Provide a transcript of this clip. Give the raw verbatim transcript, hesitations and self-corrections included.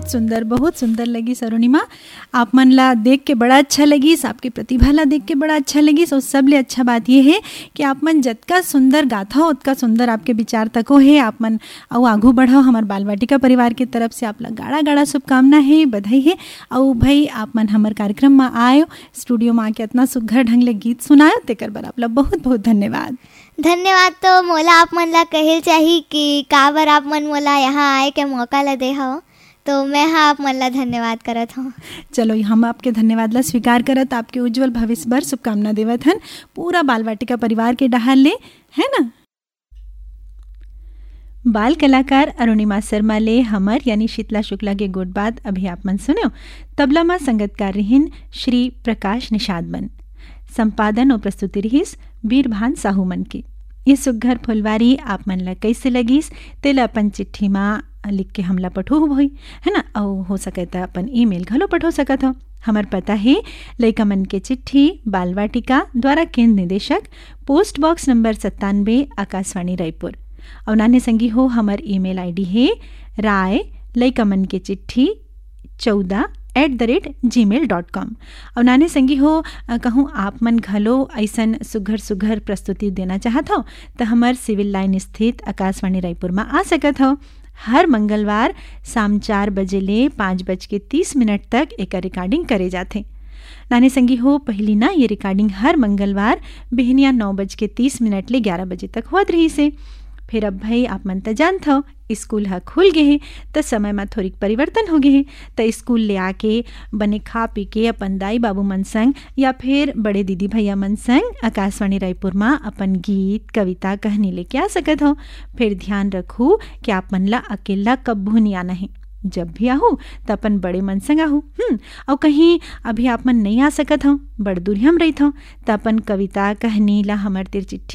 बहुत सुंदर बहुत सुंदर लगी अरुणिमा। आप मन ला देख के बड़ा अच्छा लगी, आपकी प्रतिभा ला देख के बड़ा अच्छा लगी। और सबले अच्छा बात ये है कि आप मन जतका सुंदर गाथा हो उतका सुंदर आपके विचार तको है। आप मन और आगू बढ़ाओ। हमार बाल वाटिका परिवार की तरफ से आप ला गाड़ा गाड़ा शुभकामना है, बधाई है। और भाई आप मन हमार कार्यक्रम में आयो, स्टूडियो में आके इतना सुघर ढंग ले गीत सुनायो, तेकर बर आप ला बहुत बहुत धन्यवाद। धन्यवाद तो मोला आप मन ला कहे चाहिए कि का बार आप मन मोला यहाँ आए के मौका ला दे हो, तो मैं हाँ आप मन ला धन्यवाद करत हूँ। चलो हम आपके धन्यवाद ला स्वीकार करत, आपके उज्जवल भविष्य भर शुभकामना देवत हन पूरा बाल वाटिका परिवार के डहाल ले, है ना। बाल कलाकार अरुणिमा शर्मा ले हमर यानी शीतला शुक्ला के गोट बाद अभी आप मन सुनो। तबला में संगतकार रहिन श्री प्रकाश निषाद बन, संपादन और प्रस्तुति रहीस बीरभान साहू मन की। ये सुघर फुलवारी आप मन ला कैसे लगिस तेला अपन चिट्ठी में लिख के हमला पठो होई, है ना। और हो सके तो अपन ईमेल घलो पठो सकत हो। हमार पता है लइका मन के चिट्ठी बाल वाटिका द्वारा केंद्र निदेशक, पोस्ट बॉक्स नंबर सत्तानवे, आकाशवाणी रायपुर। और नाने संगी हो हमार ईमेल आईडी है राय लइका मन के चिट्ठी चौदह एट द रेट जी मेल डॉट कॉम। और नाने संगी हो कहूँ आप मन घलो ऐसन सुघर सुघर प्रस्तुति देना चाहत हो तो हमार सिविल लाइन स्थित आकाशवाणी रायपुर में आ सकत हो। हर मंगलवार शाम चार बजे ले पाँच बज के तीस मिनट तक एक रिकॉर्डिंग करे जाते। नाने संगी हो पहली ना ये रिकॉर्डिंग हर मंगलवार बिहनिया नौ बज के तीस मिनट ले ग्यारह बजे तक होत रही से। फिर अब भाई आप मन तो जानते हो स्कूल हा खुल गए हैं तो समय में थोड़ी परिवर्तन हो गए हैं, तो स्कूल ले आके बने खा पी के अपन दाई बाबू मन संग या फिर बड़े दीदी भैया मन संग आकाशवाणी रायपुर में अपन गीत कविता कहानी लेके आ सकत हो। फिर ध्यान रखू कि आप मन ला अकेला कब्बू नहीं आना है, जब भी आहू तो अपन बड़े मन संग आहू। हम्म और कहीं अभी आप मन नहीं आ सकत हो, बड़ दूर हम रही हो तो अपन कविता कहानी ला हमार तेर चिट्ठी